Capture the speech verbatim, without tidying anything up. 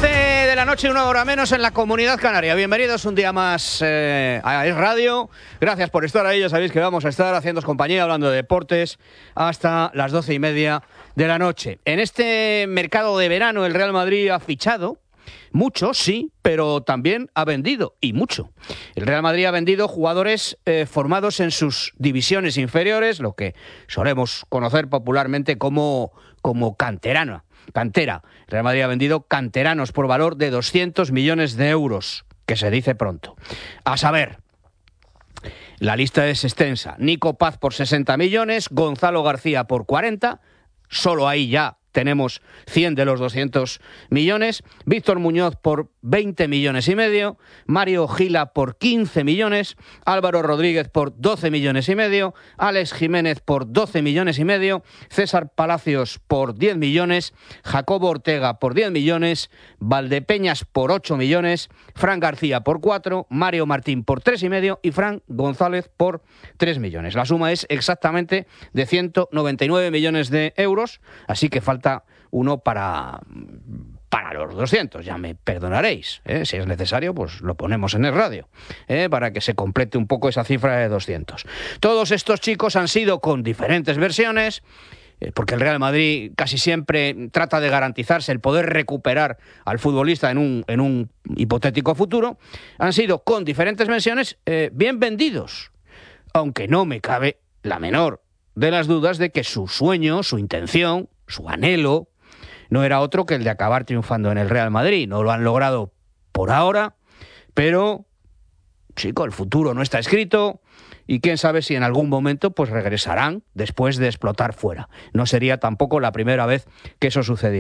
once de la noche, una hora menos en la Comunidad Canaria. Bienvenidos un día más eh, a Es Radio. Gracias por estar ahí. Ya sabéis que vamos a estar haciéndoos compañía, hablando de deportes, hasta las doce y media de la noche. En este mercado de verano, el Real Madrid ha fichado mucho, sí, pero también ha vendido, y mucho. El Real Madrid ha vendido jugadores eh, formados en sus divisiones inferiores, lo que solemos conocer popularmente como, como canterano. Cantera. El Real Madrid ha vendido canteranos por valor de doscientos millones de euros, que se dice pronto. A saber, la lista es extensa. Nico Paz por sesenta millones, Gonzalo García por cuarenta, solo ahí ya tenemos cien de los doscientos millones, Víctor Muñoz por veinte millones y medio, Mario Gila por quince millones, Álvaro Rodríguez por doce millones y medio, Alex Jiménez por doce millones y medio, César Palacios por diez millones, Jacobo Ortega por diez millones, Valdepeñas por ocho millones, Fran García por cuatro, Mario Martín por tres y medio y Fran González por tres millones. La suma es exactamente de ciento noventa y nueve millones de euros, así que falta uno para, para los doscientos, ya me perdonaréis, ¿eh? Si es necesario, pues lo ponemos en el radio, ¿eh? Para que se complete un poco esa cifra de doscientos. Todos estos chicos han sido con diferentes versiones, eh, porque el Real Madrid casi siempre trata de garantizarse el poder recuperar al futbolista en un, en un hipotético futuro, han sido con diferentes versiones eh, bien vendidos, aunque no me cabe la menor de las dudas de que su sueño, su intención, su anhelo, no era otro que el de acabar triunfando en el Real Madrid. No lo han logrado por ahora, pero, chico, el futuro no está escrito y quién sabe si en algún momento pues regresarán después de explotar fuera. No sería tampoco la primera vez que eso sucediera.